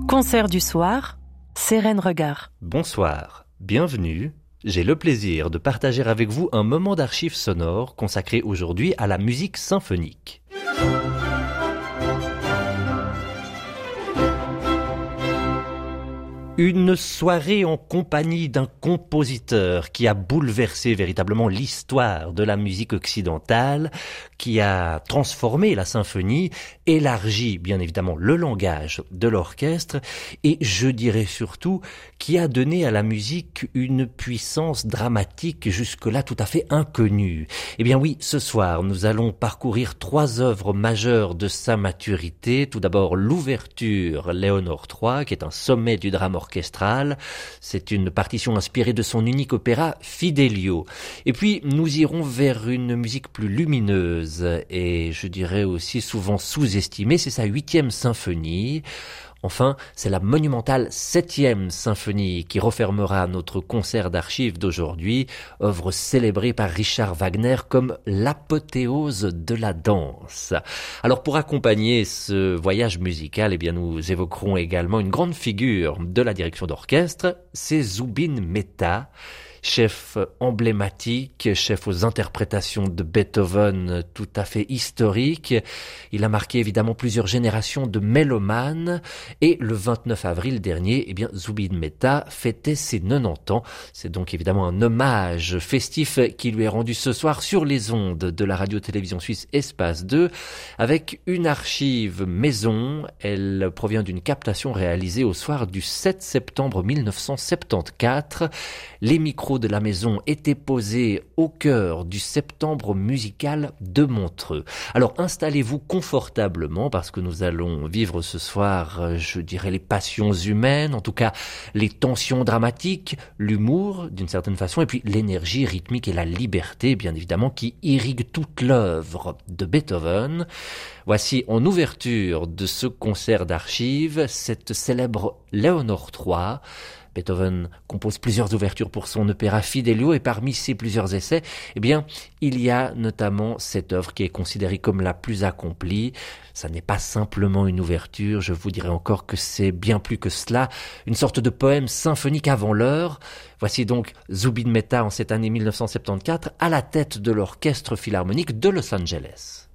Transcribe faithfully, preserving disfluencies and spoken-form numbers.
Concert du soir, Sérène Regard. Bonsoir, bienvenue. J'ai le plaisir de partager avec vous un moment d'archives sonores consacré aujourd'hui à la musique symphonique. Une soirée en compagnie d'un compositeur qui a bouleversé véritablement l'histoire de la musique occidentale, qui a transformé la symphonie, élargi bien évidemment le langage de l'orchestre et je dirais surtout qui a donné à la musique une puissance dramatique jusque-là tout à fait inconnue. Eh bien oui, ce soir nous allons parcourir trois œuvres majeures de sa maturité. Tout d'abord l'ouverture Léonore trois, qui est un sommet du drame orchestral. C'est une partition inspirée de son unique opéra Fidelio. Et puis nous irons vers une musique plus lumineuse et je dirais aussi souvent sous-estimée, c'est sa huitième symphonie. Enfin, c'est la monumentale septième symphonie qui refermera notre concert d'archives d'aujourd'hui, œuvre célébrée par Richard Wagner comme l'apothéose de la danse. Alors pour accompagner ce voyage musical, eh bien nous évoquerons également une grande figure de la direction d'orchestre, c'est Zubin Mehta. Chef emblématique, chef aux interprétations de Beethoven tout à fait historiques. Il a marqué évidemment plusieurs générations de mélomanes et le vingt-neuf avril dernier, eh bien, Zubin Mehta fêtait ses quatre-vingt-dix ans. C'est donc évidemment un hommage festif qui lui est rendu ce soir sur les ondes de la radio-télévision suisse Espace deux avec une archive maison. Elle provient d'une captation réalisée au soir du sept septembre mille neuf cent soixante-quatorze. Les micros de la maison était posé au cœur du septembre musical de Montreux. Alors installez-vous confortablement parce que nous allons vivre ce soir, je dirais, les passions humaines, en tout cas les tensions dramatiques, l'humour d'une certaine façon, et puis l'énergie rythmique et la liberté, bien évidemment, qui irriguent toute l'œuvre de Beethoven. Voici en ouverture de ce concert d'archives cette célèbre Léonore trois. Beethoven compose plusieurs ouvertures pour son opéra Fidelio et parmi ces plusieurs essais, eh bien, il y a notamment cette œuvre qui est considérée comme la plus accomplie. Ça n'est pas simplement une ouverture, je vous dirais encore que c'est bien plus que cela, une sorte de poème symphonique avant l'heure. Voici donc Zubin Mehta en cette année mille neuf cent soixante-quatorze à la tête de l'Orchestre Philharmonique de Los Angeles.